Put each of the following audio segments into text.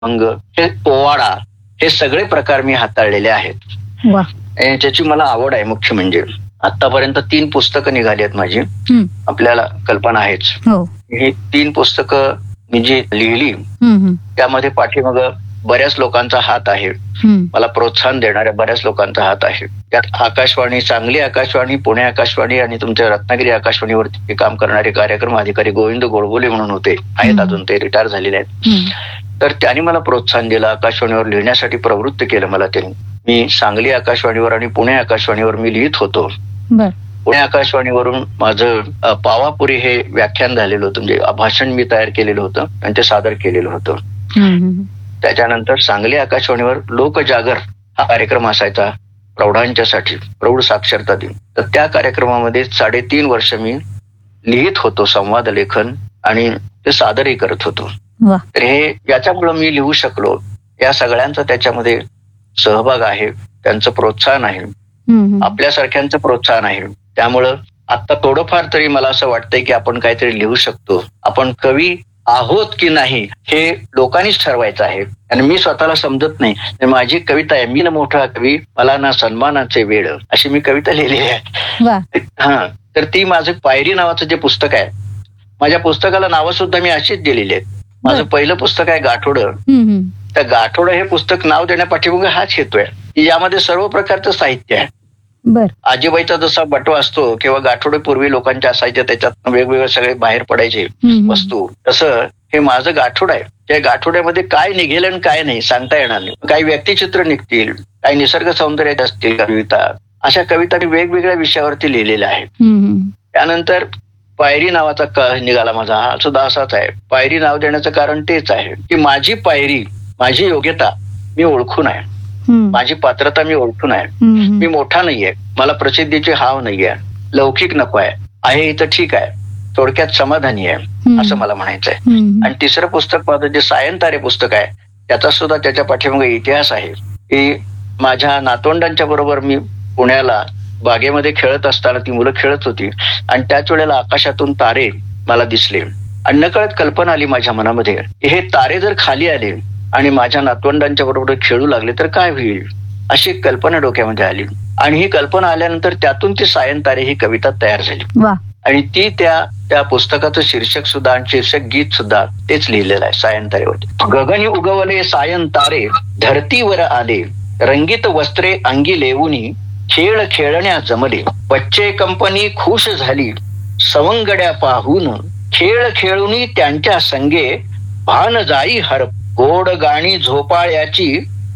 अंग, हे पोवाडा, हे सगळे प्रकार मी हाताळलेले आहेत. वा. आणि त्याची मला आवड आहे. मुख्य म्हणजे आतापर्यंत 3 पुस्तकं निघाली आहेत माझी. आपल्याला कल्पना आहेच. हो. ही 3 पुस्तकं मी जी लिहिली त्यामध्ये पाठीमाग बऱ्याच लोकांचा हात आहे. मला प्रोत्साहन देणाऱ्या बऱ्याच लोकांचा हात आहे. त्यात आकाशवाणी, सांगली आकाशवाणी, पुणे आकाशवाणी आणि तुमच्या रत्नागिरी आकाशवाणीवरती काम करणारे कार्यक्रम अधिकारी गोविंद गोडबोले म्हणून होते, आहेत अजून, ते रिटायर झालेले आहेत. तर त्यांनी मला प्रोत्साहन दिलं, आकाशवाणीवर लिहिण्यासाठी प्रवृत्त केलं मला त्यांनी. मी सांगली आकाशवाणीवर आणि पुणे आकाशवाणीवर मी लिहित होतो. पुणे आकाशवाणीवरून माझं पावापुरी हे व्याख्यान झालेलं होतं, म्हणजे भाषण मी तयार केलेलं होतं आणि ते सादर केलेलं होतं. त्याच्यानंतर सांगली आकाशवाणीवर लोकजागर हा कार्यक्रम असायचा प्रौढांच्यासाठी, प्रौढ साक्षरता दिन. तर त्या कार्यक्रमामध्ये 3.5 वर्ष मी लिहित होतो, संवाद लेखन, आणि ते सादरही करत होतो. तर हे याच्यामुळे मी लिहू शकलो. या सगळ्यांचा त्याच्यामध्ये सहभाग आहे, त्यांचं प्रोत्साहन आहे, आपल्यासारख्यांचं प्रोत्साहन आहे. त्यामुळं आता थोडंफार तरी मला असं वाटतंय की आपण काहीतरी लिहू शकतो. आपण कवी आहोत की नाही हे लोकांनीच ठरवायचं आहे. आणि मी स्वतःला समजत नाही. माझी कविता आहे, मी ना मोठा कवी, मला ना सन्मानाचे वेळ, अशी मी कविता लिहिलेली आहे. हा, तर ती माझं पायरी नावाचं जे पुस्तक आहे, माझ्या पुस्तकाला नावं सुद्धा मी अशीच दिलेली आहेत. माझं पहिलं पुस्तक आहे गाठोडं. त्या गाठोडं हे पुस्तक नाव देण्यापाठीमागे हाच हेतू आहे की यामध्ये सर्व प्रकारचं साहित्य आहे. आजीबाईचा जसा बटवा असतो किंवा गाठोडे पूर्वी लोकांच्या असायचे, त्याच्यात वेगवेगळे सगळे बाहेर पडायचे वस्तू, तसं हे माझं गाठोड आहे. त्या गाठोड्यामध्ये काय निघेल आणि काय नाही सांगता येणार नाही. काही व्यक्तिचित्र निघतील, काही निसर्ग सौंदर्य असतील कविता, अशा कविता मी वेगवेगळ्या विषयावरती लिहिलेल्या आहेत. त्यानंतर पायरी नावाचा निघाला माझा, हा सुद्धा असाच आहे. पायरी नाव देण्याचं कारण तेच आहे की माझी पायरी, माझी योग्यता मी ओळखून आहे, माझी पात्रता मी ओळखून आहे. मी मोठा नाहीये, मला प्रसिद्धीचे हाव नाहीये, लौकिक नको आहे इथं ठीक आहे, थोडक्यात समाधानी आहे, असं मला म्हणायचंय. आणि तिसरं पुस्तक माझं जे सायंतारे पुस्तक आहे, त्याचा सुद्धा त्याच्या पाठीमागे इतिहास आहे की माझ्या नातवंडांच्या बरोबर मी पुण्याला बागेमध्ये खेळत असताना ती मुलं खेळत होती आणि त्याच वेळेला आकाशातून तारे मला दिसले आणि नकळत कल्पना आली माझ्या मनामध्ये, हे तारे जर खाली आले आणि माझ्या नातवंडांच्या बरोबर खेळू लागले तर काय होईल, अशी कल्पना डोक्यामध्ये आली. आणि ही कल्पना आल्यानंतर त्यातून ती सायंतारे ही कविता तयार झाली. आणि ती त्या पुस्तकाचं शीर्षक सुद्धा आणि शीर्षक गीत सुद्धा तेच लिहिलेलं आहे सायंतारेवरती. गगनी उगवले सायंतारे, धरतीवर आले, रंगीत वस्त्रे अंगी लेवुनी, खेळ खेळण्या जमले, बच्चे कंपनी खुश झाली, सवंगड्या पाहून, खेळ खेळुनी त्यांच्या संगे, भान जाई हर, गोड गाणी झोपाळ्याची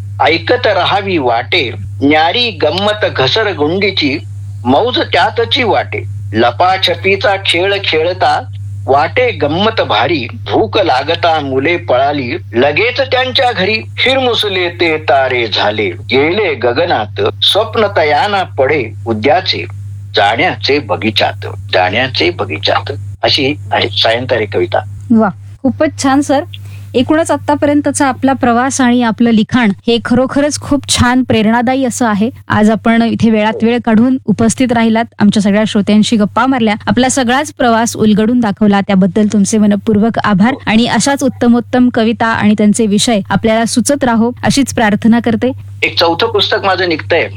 ऐकत राहावी वाटे, न्यारी गंमत घसर गुंडीची, मौज त्यातची वाटे, लपाछपीचा खेळ खेळता वाटे गंमत भारी, भूक लागता मुले पळाली, लगेच त्यांच्या घरी, हिरमुसले ते तारे झाले, गेले गगनात, स्वप्न तयाना पडे उद्याचे, जाण्याचे बगीचात, जाण्याचे बगीचात, अशी आहे सायंतारे कविता. वा, खूपच छान सर. एकूणच आतापर्यंतचा आपला प्रवास आणि आपलं लिखाण हे खरोखरच खूप छान प्रेरणादायी असं आहे. आज आपण इथे वेळात वेळ काढून उपस्थित राहिलात, आमच्या सगळ्या श्रोत्यांशी गप्पा मारल्या, आपला सगळाच प्रवास उलगडून दाखवला, त्याबद्दल तुमचे मनपूर्वक आभार. आणि अशाच उत्तमोत्तम कविता आणि त्यांचे विषय आपल्याला सुचत राहो अशीच प्रार्थना करते. एक 4थं पुस्तक माझं निघतंय,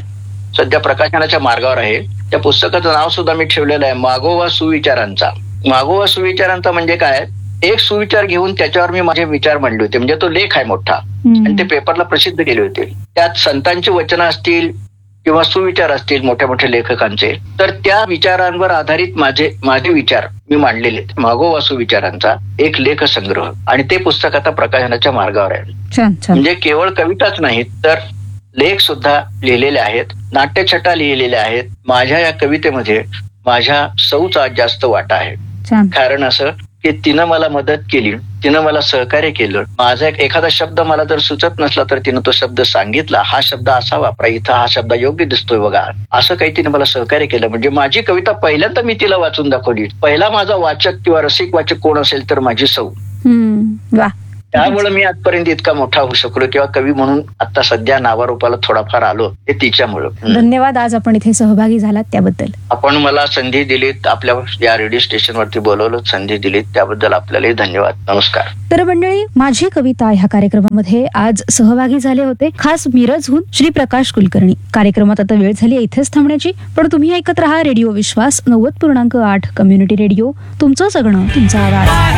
सध्या प्रकाशनाच्या मार्गावर आहे. त्या पुस्तकाचं नाव सुद्धा मी ठेवलेलं आहे, मागोवा सुविचारांचा. मागोवा सुविचारांचा म्हणजे काय, एक सुविचार घेऊन त्याच्यावर मी माझे विचार मांडले होते. म्हणजे तो लेख आहे मोठा आणि ते पेपरला प्रसिद्ध केले होते. त्यात संतांची वचनं असतील किंवा सुविचार असतील मोठ्या मोठ्या लेखकांचे, तर त्या विचारांवर आधारित माझे विचार मी मांडलेले. मागोवा सुविचारांचा एक लेख संग्रह, आणि ते पुस्तक आता प्रकाशनाच्या मार्गावर आहे. म्हणजे केवळ कविताच नाहीत तर लेख सुद्धा लिहिलेले आहेत, नाट्यछटा लिहिलेल्या आहेत. माझ्या या कवितेमध्ये माझ्या सौचा जास्त वाटा आहे. कारण असं की तिनं मला मदत केली, तिनं मला सहकार्य केलं. माझा एखादा शब्द मला जर सुचत नसला तर तिनं तो शब्द सांगितला, हा शब्द असा वापरा, इथं हा शब्द योग्य दिसतोय बघा, असं काही तिने मला सहकार्य केलं. म्हणजे माझी कविता पहिल्यांदा मी तिला वाचून दाखवली. पहिला माझा वाचक किंवा रसिक वाचक कोण असेल तर माझी सौ. त्यामुळे मी आजपर्यंत इतका मोठा होऊ शकलो किंवा कवी म्हणून आता सध्या नावारूपाला थोडाफार आलो ते तिच्यामुळं. धन्यवाद, आज आपण इथे सहभागी झालात त्याबद्दल. आपण मला संधी दिलीत, आपल्या या रेडिओ स्टेशनवरती बोलवलं, संधी दिलीत त्याबद्दल आपल्यालाही धन्यवाद. नमस्कार. तर मंडळी, माझी कविता ह्या कार्यक्रमामध्ये आज सहभागी झाले होते खास मिरजहून श्री प्रकाश कुलकर्णी. कार्यक्रमात आता वेळ झाली इथेच थांबण्याची, पण तुम्ही ऐकत राहा रेडिओ विश्वास 90.8 कम्युनिटी रेडिओ. तुमचं जगणं तुमचा आवाज.